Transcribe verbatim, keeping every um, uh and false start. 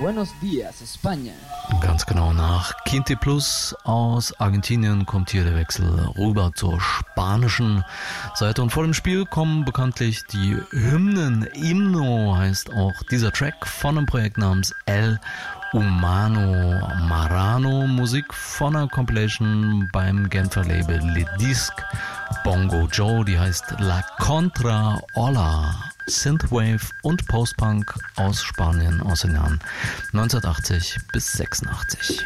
Buenos Dias, España. Ganz genau, nach Quinte Plus aus Argentinien kommt hier der Wechsel rüber zur spanischen Seite. Und vor dem Spiel kommen bekanntlich die Hymnen. Himno heißt auch dieser Track von einem Projekt namens El Humano Marrano, Musik von einer Compilation beim Genfer Label Le Disc Bongo Joe, die heißt La Contra Ola. Synthwave und Postpunk aus Spanien aus den Jahren neunzehnhundertachtzig bis sechsundachtzig.